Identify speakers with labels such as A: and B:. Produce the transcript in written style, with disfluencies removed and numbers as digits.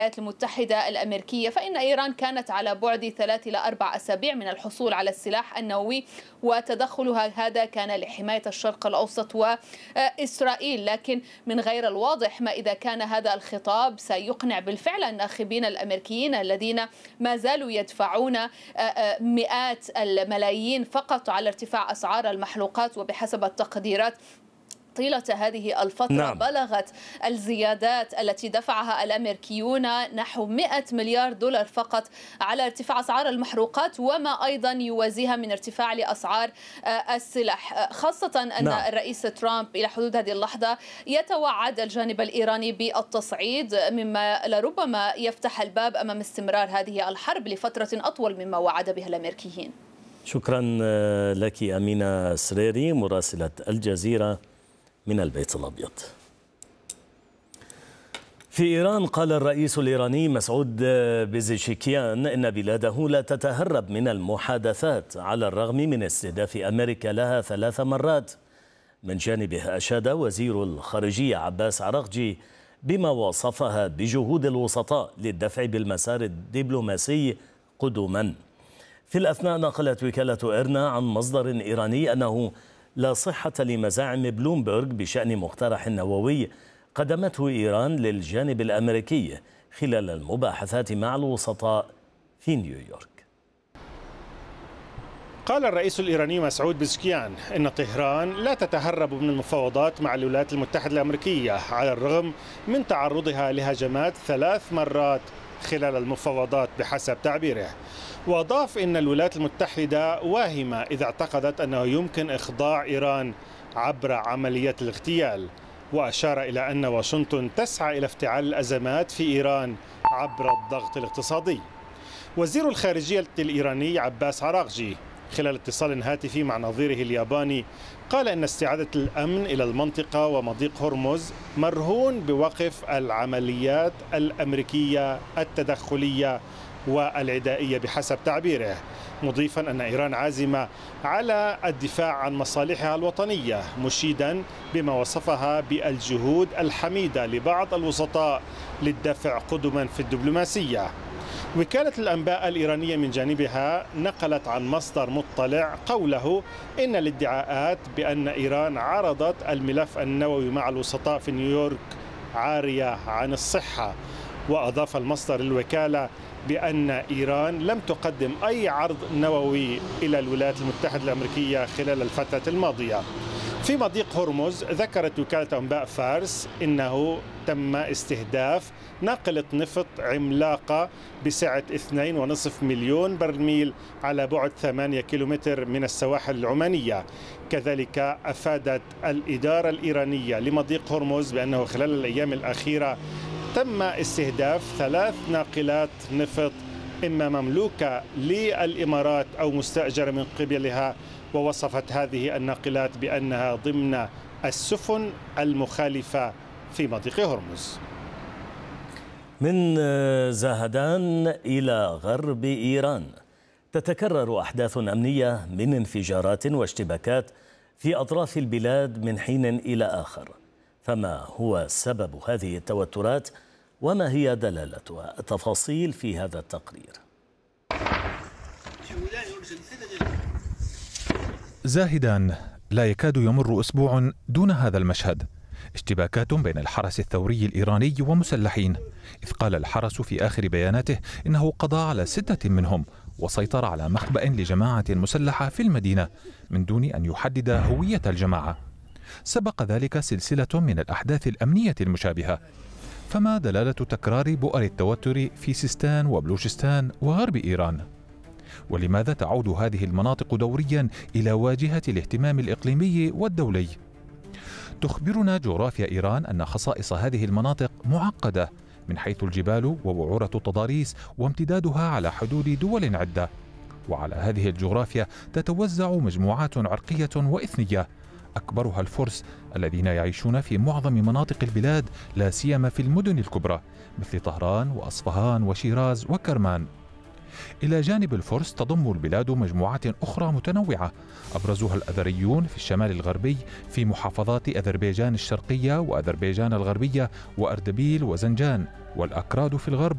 A: الولايات المتحدة الأمريكية، فإن إيران كانت على بعد 3 إلى 4 أسابيع من الحصول على السلاح النووي، وتدخلها هذا كان لحماية الشرق الأوسط وإسرائيل. لكن من غير الواضح ما إذا كان هذا الخطاب سيقنع بالفعل الناخبين الأمريكيين الذين ما زالوا يدفعون مئات الملايين فقط على ارتفاع أسعار المحروقات، وبحسب التقديرات طيلة هذه الفترة بلغت الزيادات التي دفعها الأمريكيون نحو 100 مليار دولار فقط على ارتفاع أسعار المحروقات، وما أيضا يوازيها من ارتفاع لأسعار السلاح، خاصة أن الرئيس ترامب إلى حدود هذه اللحظة يتوعد الجانب الإيراني بالتصعيد، مما لربما يفتح الباب أمام استمرار هذه الحرب لفترة أطول مما وعد بها الأمريكيين.
B: شكرا لك أمينة سريري مراسلة الجزيرة من البيت الأبيض. في إيران قال الرئيس الإيراني مسعود بيزيشكيان إن بلاده لا تتهرب من المحادثات على الرغم من استهداف أمريكا لها 3 مرات. من جانبه أشاد وزير الخارجية عباس عراقجي بما وصفها بجهود الوسطاء للدفع بالمسار الدبلوماسي قدما. في الأثناء نقلت وكالة إيرنا عن مصدر إيراني أنه لا صحة لمزاعم بلومبرغ بشأن مقترح نووي قدمته إيران للجانب الأمريكي خلال المباحثات مع الوسطاء في نيويورك.
C: قال الرئيس الإيراني مسعود بيزيشكيان إن طهران لا تتهرب من المفاوضات مع الولايات المتحدة الأمريكية على الرغم من تعرضها لهجمات 3 مرات خلال المفاوضات بحسب تعبيره. وأضاف إن الولايات المتحدة واهمة إذا اعتقدت أنه يمكن إخضاع إيران عبر عملية الاغتيال، وأشار إلى أن واشنطن تسعى إلى افتعال الأزمات في إيران عبر الضغط الاقتصادي. وزير الخارجية الإيراني عباس عراقجي خلال اتصال هاتفي مع نظيره الياباني قال إن استعادة الأمن إلى المنطقة ومضيق هرمز مرهون بوقف العمليات الأمريكية التدخلية والعدائية بحسب تعبيره، مضيفا أن إيران عازمة على الدفاع عن مصالحها الوطنية، مشيدا بما وصفها بالجهود الحميدة لبعض الوسطاء للدفع قدما في الدبلوماسية. وكالة الأنباء الإيرانية من جانبها نقلت عن مصدر مطلع قوله إن الادعاءات بأن إيران عرضت الملف النووي مع الوسطاء في نيويورك عارية عن الصحة. وأضاف المصدر الوكالة بأن إيران لم تقدم أي عرض نووي إلى الولايات المتحدة الأمريكية خلال الفترة الماضية. في مضيق هرمز ذكرت وكالة أنباء فارس إنه تم استهداف ناقلة نفط عملاقة بسعة 2.5 مليون برميل على بعد 8 كيلومتر من السواحل العمانية. كذلك أفادت الإدارة الإيرانية لمضيق هرمز بأنه خلال الأيام الأخيرة تم استهداف 3 ناقلات نفط إما مملوكة للإمارات أو مستأجرة من قبلها، ووصفت هذه الناقلات بأنها ضمن السفن المخالفة في مضيق هرمز.
B: من زاهدان إلى غرب إيران تتكرر أحداث أمنية من انفجارات واشتباكات في أطراف البلاد من حين إلى آخر، فما هو سبب هذه التوترات وما هي دلالتها؟ التفاصيل في هذا التقرير.
D: زاهدان لا يكاد يمر أسبوع دون هذا المشهد، اشتباكات بين الحرس الثوري الإيراني ومسلحين، إذ قال الحرس في آخر بياناته إنه قضى على 6 منهم وسيطر على مخبأ لجماعة مسلحة في المدينة من دون أن يحدد هوية الجماعة. سبق ذلك سلسلة من الأحداث الأمنية المشابهة، فما دلالة تكرار بؤر التوتر في سيستان وبلوشستان وغرب إيران؟ ولماذا تعود هذه المناطق دوريا إلى واجهة الاهتمام الإقليمي والدولي؟ تخبرنا جغرافيا إيران أن خصائص هذه المناطق معقدة من حيث الجبال ووعورة التضاريس وامتدادها على حدود دول عدة، وعلى هذه الجغرافيا تتوزع مجموعات عرقية وإثنية، أكبرها الفرس الذين يعيشون في معظم مناطق البلاد لا سيما في المدن الكبرى مثل طهران وأصفهان وشيراز وكرمان. إلى جانب الفرس تضم البلاد مجموعات أخرى متنوعة، أبرزها الأذريون في الشمال الغربي في محافظات أذربيجان الشرقية وأذربيجان الغربية وأردبيل وزنجان، والأكراد في الغرب